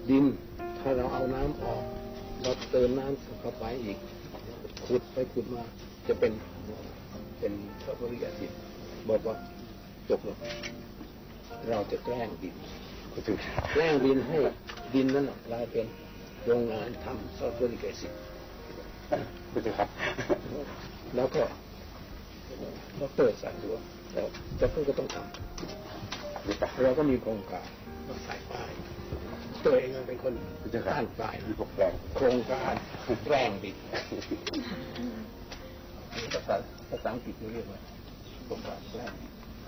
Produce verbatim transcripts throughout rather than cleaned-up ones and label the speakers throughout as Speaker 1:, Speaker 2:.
Speaker 1: ดินถ้าเราเอาน้ำออกเราเติมน้ำเข้าไปอีกขุดไปขุดมาจะเป็นเป็นซัลฟูริกแอซิดบอกว่าจบแล้วเราจะแกล้งดินแกล้งดินให้ดินนั้นกลายเป็นโรงงานทำซัลฟูริกแอซิดครับแล้วก็ดร.สายตัวแล้วจะเพิ่งก็ต้องทำเราก็มีโครงการมาใส่ไปตัวเองเป็นคนต้านฝ่ายโครงการแกล้งดินภาษาภาษาอังกฤษเรียกว่าโครงการแกล้ง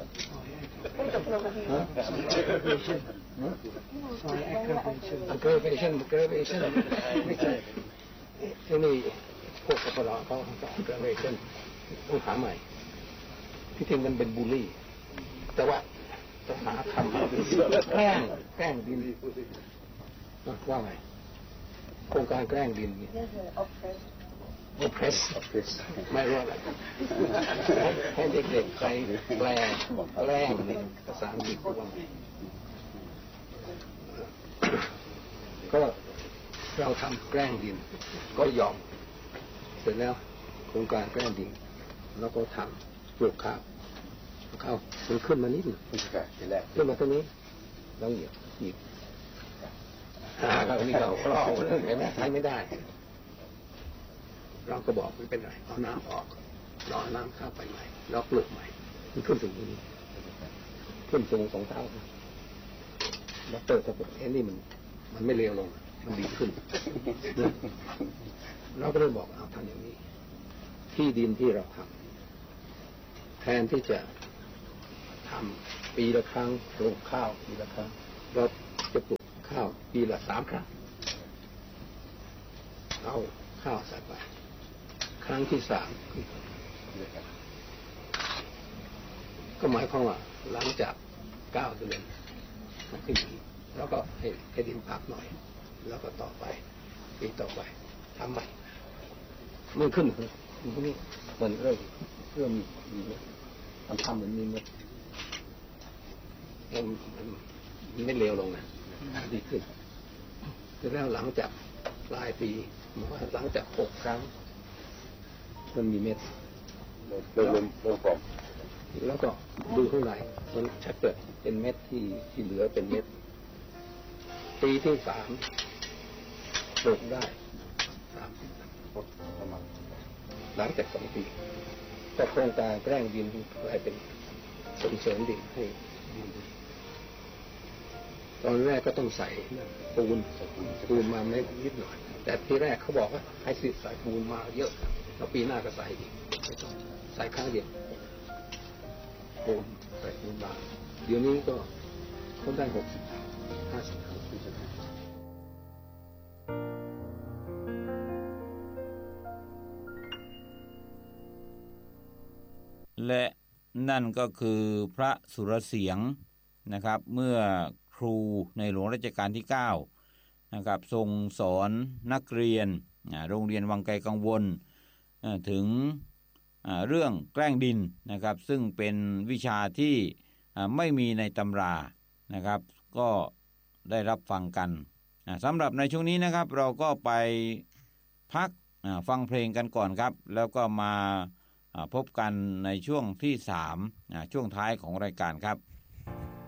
Speaker 1: aggravation aggravation ไม่ใช่ที่นี่พวกกปรเขา aggravation ต้องหาใหม่ที่จริงมันเป็นบูลลี่แต่ว่าจะหาคำแกล้งแกล้งดินว่าไงโครงการแกล้งดินนี่oppressไม่รู้อะไรให้เด็กๆใครแกล้งแกล้งนี่ภาษาอังกฤษว่าไงก็เราทำแกล้งดินก็ยอมเสร็จแล้วโครงการแกล้งดินแล้วก็ทำปลูกข้าวข้าวมันขึ้นมานิดหนึ่งขึ้นมาตรงนี้เราเหยียบหยิบอ่าเรานี่เราเราเห็นไหมใช้ไม่ได้เราก็บอกไม่เป็นไรเอาน้ำออกรอน้ำเข้าไปใหม่แล้วปลูกใหม่มันขึ้นสูงนี้ขึ้นสูงสองเท่าแล้วเติร์ดบอกเอ้นี่มันมันไม่เลวลงมันดีขึ้นเราก็เลยบอกเอาทำอย่างนี้ที่ดินที่เราทำแทนที่จะทำปีละครั้งปลูกข้าวปีละครั้งเราจะปลูกข้าวปีละสามครั้งเอาข้าวใส่ไปครั้งที่สามก็หมายความว่าหลังจากเก้าเดือนขึ้นแล้วก็ให้ให้ดินพักหน่อยแล้วก็ต่อไปปีต่อไปทำใหม่มันขึ้นมันนี่มันเริ่มเริ่มมีทำทำเหมือนมีเม็ดมันมันไม่เลวลงนะดีขึ้นแล้วหลังจากปลายปีหมายว่าหลังจากหกครั้งมันมีเม็ดเริ่มเริ่มเริ่มฟอร์มแล้วก็ดูข้างในมันชัดเกิดเป็นเม็ดที่ที่เหลือเป็นเม็ดปีที่สามปลูกได้สามสิบประมาณหลังจากสองปีก็โครงการแกล้งดินกลายเป็นส่งเสริมดินให้ดินตอนแรกก็ต้องใส่ปูนปูนมาไม่นิดหน่อยแต่ที่แรกเขาบอกว่าให้ใส่ปูนมาเยอะแล้วปีหน้าก็ใส่อีกใส่ครั้งเดียวปูนใส่ปูนบางเดี๋ยวนี้ก็คนได้หกสิบห้าสิบครั้ง
Speaker 2: และนั่นก็คือพระสุรเสียงนะครับเมื่อครูในหลวงรัชกาลที่เก้านะครับทรงสอนนักเรียนโรงเรียนวังไกลกังวลถึงเรื่องแกล้งดินนะครับซึ่งเป็นวิชาที่ไม่มีในตำรานะครับก็ได้รับฟังกันสำหรับในช่วงนี้นะครับเราก็ไปพักฟังเพลงกันก่อนครับแล้วก็มาพบกันในช่วงที่สามช่วงท้ายของรายการครับ